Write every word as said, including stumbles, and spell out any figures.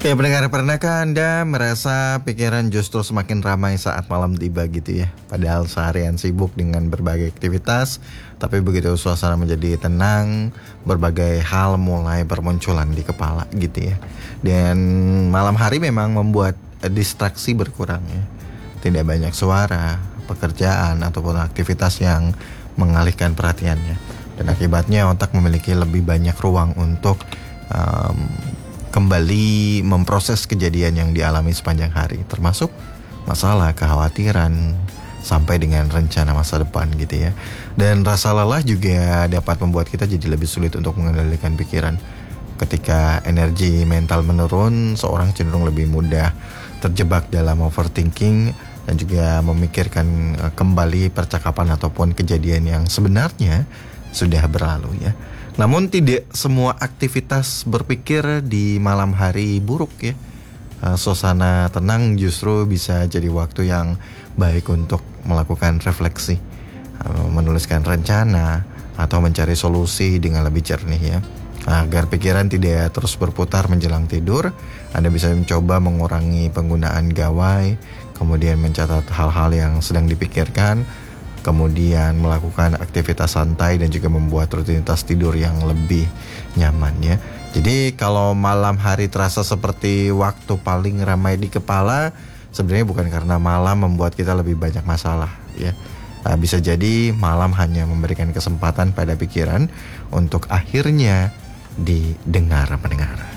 Oke, pendengar, pernahkah Anda merasa pikiran justru semakin ramai saat malam tiba gitu ya? Padahal seharian sibuk dengan berbagai aktivitas, tapi begitu suasana menjadi tenang, berbagai hal mulai bermunculan di kepala gitu ya. Dan malam hari memang membuat eh, distraksi berkurang ya. Tidak banyak suara, pekerjaan ataupun aktivitas yang mengalihkan perhatiannya. Dan akibatnya otak memiliki lebih banyak ruang untuk um, kembali memproses kejadian yang dialami sepanjang hari, termasuk masalah, kekhawatiran, sampai dengan rencana masa depan gitu ya. Dan rasa lelah juga dapat membuat kita jadi lebih sulit untuk mengendalikan pikiran. Ketika energi mental menurun, seorang cenderung lebih mudah terjebak dalam overthinking dan juga memikirkan kembali percakapan ataupun kejadian yang sebenarnya sudah berlalu ya. Namun tidak semua aktivitas berpikir di malam hari buruk ya. Uh, suasana tenang justru bisa jadi waktu yang baik untuk melakukan refleksi, uh, menuliskan rencana atau mencari solusi dengan lebih jernih ya. Agar pikiran tidak terus berputar menjelang tidur, Anda bisa mencoba mengurangi penggunaan gawai, kemudian mencatat hal-hal yang sedang dipikirkan, kemudian melakukan aktivitas santai dan juga membuat rutinitas tidur yang lebih nyaman ya. Jadi kalau malam hari terasa seperti waktu paling ramai di kepala, sebenarnya bukan karena malam membuat kita lebih banyak masalah ya. Nah, bisa jadi malam hanya memberikan kesempatan pada pikiran untuk akhirnya didengar mendengar.